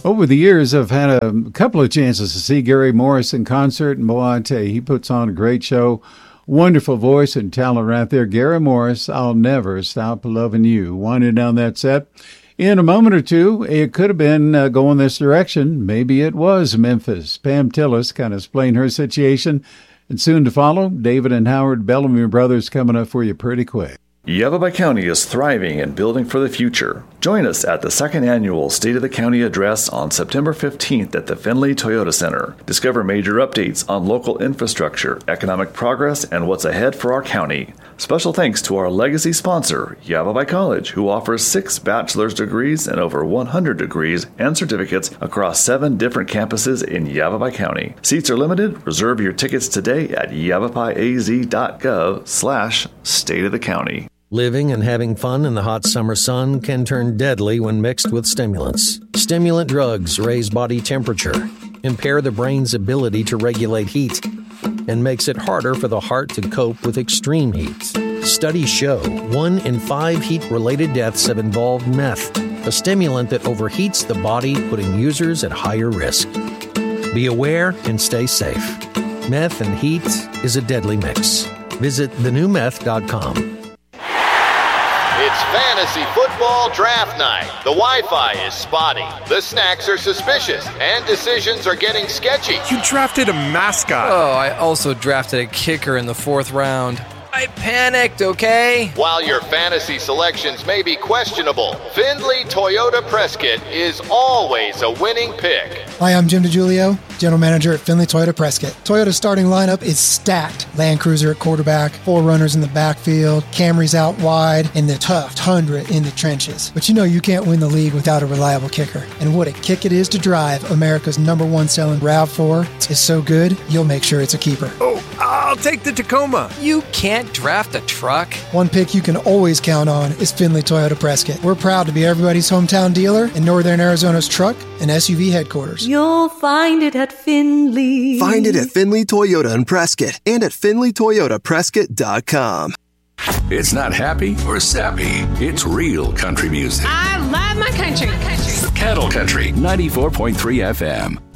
Over the years, I've had a couple of chances to see Gary Morris in concert, and boy, I tell you, he puts on a great show. Wonderful voice and talent right there. Gary Morris, I'll never stop loving you. Winding down that set. In a moment or two, it could have been going this direction. Maybe it was Memphis. Pam Tillis kind of explained her situation. And soon to follow, David and Howard Bellamy Brothers coming up for you pretty quick. Yavapai County is thriving and building for the future. Join us at the second annual State of the County Address on September 15th at the Findlay Toyota Center. Discover major updates on local infrastructure, economic progress, and what's ahead for our county. Special thanks to our legacy sponsor, Yavapai College, who offers 6 bachelor's degrees and over 100 degrees and certificates across 7 different campuses in Yavapai County. Seats are limited. Reserve your tickets today at yavapaiaz.gov/State of the County. Living and having fun in the hot summer sun can turn deadly when mixed with stimulants. Stimulant drugs raise body temperature, impair the brain's ability to regulate heat, and makes it harder for the heart to cope with extreme heat. Studies show 1 in 5 heat-related deaths have involved meth, a stimulant that overheats the body, putting users at higher risk. Be aware and stay safe. Meth and heat is a deadly mix. Visit thenewmeth.com. It's fantasy football draft night. The Wi-Fi is spotty, the snacks are suspicious, and decisions are getting sketchy. You drafted a mascot. Oh, I also drafted a kicker in the 4th round. I panicked, okay? While your fantasy selections may be questionable, Findlay Toyota Prescott is always a winning pick. Hi, I'm Jim DiGiulio, General Manager at Findlay Toyota Prescott. Toyota's starting lineup is stacked. Land Cruiser at quarterback, 4 runners in the backfield, Camrys out wide, and the tough Tundra in the trenches. But you know you can't win the league without a reliable kicker. And what a kick it is to drive. America's #1 selling RAV4 is so good, you'll make sure it's a keeper. Oh, I'll take the Tacoma. You can't draft a truck. One pick you can always count on is Findlay Toyota Prescott. We're proud to be everybody's hometown dealer and Northern Arizona's truck and SUV headquarters. You'll find it at Findlay. Find it at Findlay Toyota in Prescott and at FindlayToyotaPrescott.com. It's not happy or sappy. It's real country music. I love my country. Cattle Country 94.3 FM.